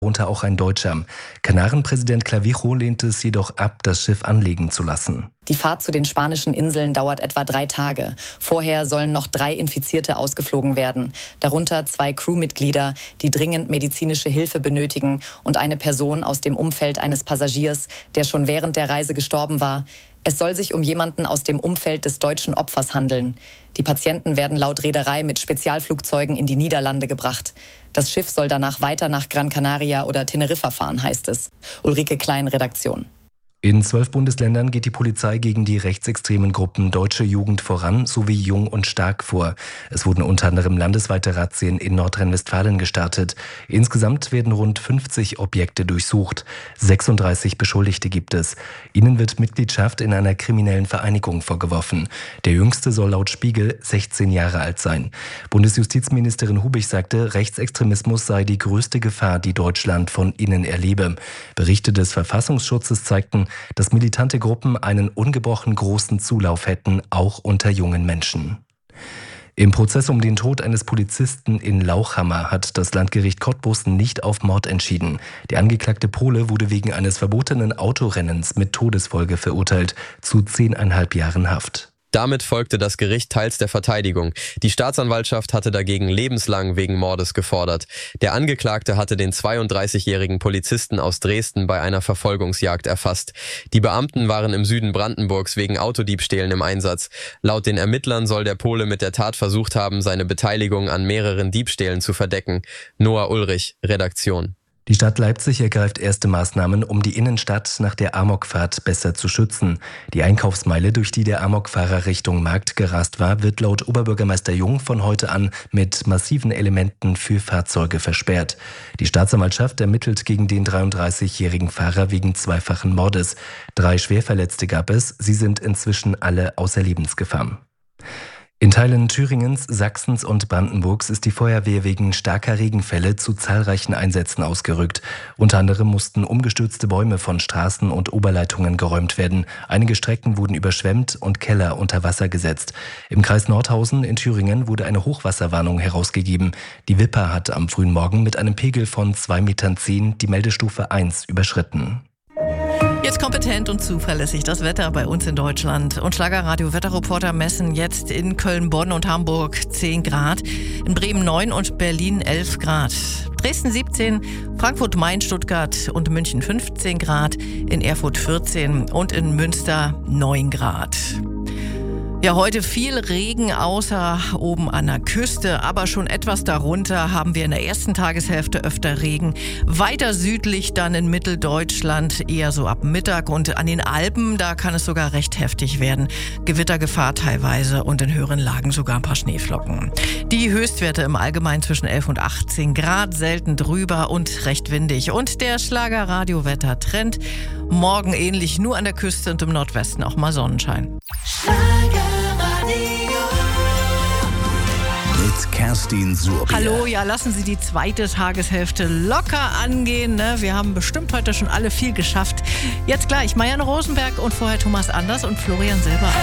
darunter auch ein Deutscher. Kanarenpräsident Clavijo lehnte es jedoch ab, das Schiff anlegen zu lassen. Die Fahrt zu den spanischen Inseln dauert etwa 3 Tage. Vorher sollen noch 3 Infizierte ausgeflogen werden. Darunter 2 Crewmitglieder, die dringend medizinische Hilfe benötigen, und eine Person aus dem Umfeld eines Passagiers, der schon während der Reise gestorben war. Es soll sich um jemanden aus dem Umfeld des deutschen Opfers handeln. Die Patienten werden laut Reederei mit Spezialflugzeugen in die Niederlande gebracht. Das Schiff soll danach weiter nach Gran Canaria oder Teneriffa fahren, heißt es. Ulrike Klein, Redaktion. In 12 Bundesländern geht die Polizei gegen die rechtsextremen Gruppen Deutsche Jugend voran sowie Jung und Stark vor. Es wurden unter anderem landesweite Razzien in Nordrhein-Westfalen gestartet. Insgesamt werden rund 50 Objekte durchsucht. 36 Beschuldigte gibt es. Ihnen wird Mitgliedschaft in einer kriminellen Vereinigung vorgeworfen. Der jüngste soll laut Spiegel 16 Jahre alt sein. Bundesjustizministerin Hubig sagte, Rechtsextremismus sei die größte Gefahr, die Deutschland von innen erlebe. Berichte des Verfassungsschutzes zeigten, dass militante Gruppen einen ungebrochen großen Zulauf hätten, auch unter jungen Menschen. Im Prozess um den Tod eines Polizisten in Lauchhammer hat das Landgericht Cottbus nicht auf Mord entschieden. Der angeklagte Pole wurde wegen eines verbotenen Autorennens mit Todesfolge verurteilt zu 10,5 Jahren Haft. Damit folgte das Gericht teils der Verteidigung. Die Staatsanwaltschaft hatte dagegen lebenslang wegen Mordes gefordert. Der Angeklagte hatte den 32-jährigen Polizisten aus Dresden bei einer Verfolgungsjagd erfasst. Die Beamten waren im Süden Brandenburgs wegen Autodiebstählen im Einsatz. Laut den Ermittlern soll der Pole mit der Tat versucht haben, seine Beteiligung an mehreren Diebstählen zu verdecken. Noah Ulrich, Redaktion. Die Stadt Leipzig ergreift erste Maßnahmen, um die Innenstadt nach der Amokfahrt besser zu schützen. Die Einkaufsmeile, durch die der Amokfahrer Richtung Markt gerast war, wird laut Oberbürgermeister Jung von heute an mit massiven Elementen für Fahrzeuge versperrt. Die Staatsanwaltschaft ermittelt gegen den 33-jährigen Fahrer wegen zweifachen Mordes. 3 Schwerverletzte gab es, sie sind inzwischen alle außer Lebensgefahr. In Teilen Thüringens, Sachsens und Brandenburgs ist die Feuerwehr wegen starker Regenfälle zu zahlreichen Einsätzen ausgerückt. Unter anderem mussten umgestürzte Bäume von Straßen und Oberleitungen geräumt werden. Einige Strecken wurden überschwemmt und Keller unter Wasser gesetzt. Im Kreis Nordhausen in Thüringen wurde eine Hochwasserwarnung herausgegeben. Die Wipper hat am frühen Morgen mit einem Pegel von 2,10 Metern die Meldestufe 1 überschritten. Jetzt kompetent und zuverlässig das Wetter bei uns in Deutschland. Und Schlagerradio-Wetterreporter messen jetzt in Köln, Bonn und Hamburg 10 Grad, in Bremen 9 und Berlin 11 Grad. Dresden 17, Frankfurt, Main, Stuttgart und München 15 Grad, in Erfurt 14 und in Münster 9 Grad. Ja, heute viel Regen, außer oben an der Küste, aber schon etwas darunter haben wir in der ersten Tageshälfte öfter Regen. Weiter südlich dann in Mitteldeutschland eher so ab Mittag, und an den Alpen, da kann es sogar recht heftig werden. Gewittergefahr teilweise und in höheren Lagen sogar ein paar Schneeflocken. Die Höchstwerte im Allgemeinen zwischen 11 und 18 Grad, selten drüber und recht windig. Und der Schlager-Radio-Wetter-Trend: morgen ähnlich, nur an der Küste und im Nordwesten auch mal Sonnenschein. Mit Kerstin Surbier. Hallo, ja, lassen Sie die zweite Tageshälfte locker angehen. Ne? Wir haben bestimmt heute schon alle viel geschafft. Jetzt gleich Marianne Rosenberg und vorher Thomas Anders und Florian Silber.